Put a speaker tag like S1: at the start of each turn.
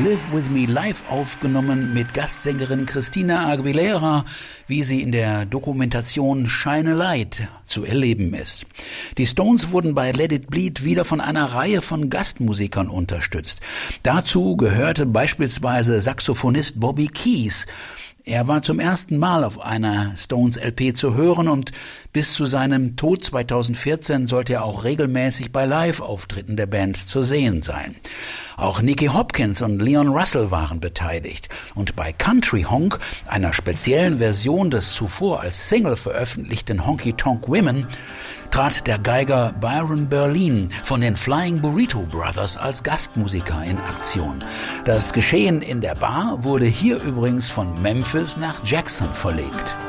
S1: Live With Me live aufgenommen mit Gastsängerin Christina Aguilera, wie sie in der Dokumentation Shine a Light zu erleben ist. Die Stones wurden bei Let It Bleed wieder von einer Reihe von Gastmusikern unterstützt. Dazu gehörte beispielsweise Saxophonist Bobby Keys. Er war zum ersten Mal auf einer Stones-LP zu hören und bis zu seinem Tod 2014 sollte er auch regelmäßig bei Live-Auftritten der Band zu sehen sein. Auch Nicky Hopkins und Leon Russell waren beteiligt. Und bei Country Honk, einer speziellen Version des zuvor als Single veröffentlichten Honky Tonk Women, trat der Geiger Byron Berlin von den Flying Burrito Brothers als Gastmusiker in Aktion. Das Geschehen in der Bar wurde hier übrigens von Memphis nach Jackson verlegt.